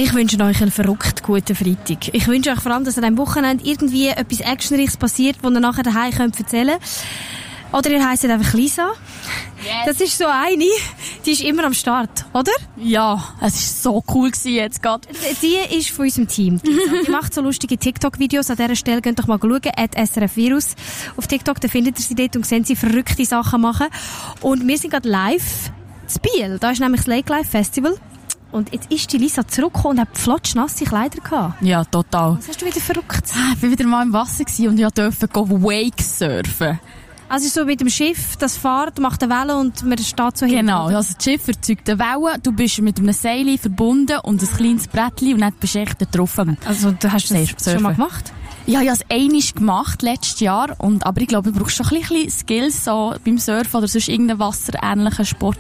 Ich wünsche euch einen verrückt guten Freitag. Ich wünsche euch vor allem, dass an diesem Wochenende irgendwie etwas Actionreiches passiert, das ihr nachher daheim erzählen könnt. Oder ihr heisst einfach Lisa. Yes. Das ist so eine, die ist immer am Start, oder? Ja, es war so cool jetzt gerade. Die ist von unserem Team. Die macht so lustige TikTok-Videos. An dieser Stelle könnt ihr doch mal schauen. @srfvirus. Auf TikTok, da findet ihr sie dort und seht sie verrückte Sachen machen. Und wir sind gerade live in Biel. Da ist nämlich das Lake Life Festival. Und jetzt ist die Lisa zurückgekommen und hat flotschnasse Kleider gehabt. Ja, total. Was hast du wieder verrückt? Ich war wieder mal im Wasser und ich durfte Wake surfen. Also so mit dem Schiff, das fährt, macht eine Welle und man steht so hin. Genau, also das Schiff erzeugt eine Welle, du bist mit einem Seil verbunden und ein kleines Brettchen und dann bist du echt drauf. Also du hast das schon mal gemacht? Ja, ich habe es einmal gemacht, letztes Jahr. Aber ich glaube, du brauchst schon ein bisschen Skills so beim Surfen oder sonst irgendeinen wasserähnlichen Sport.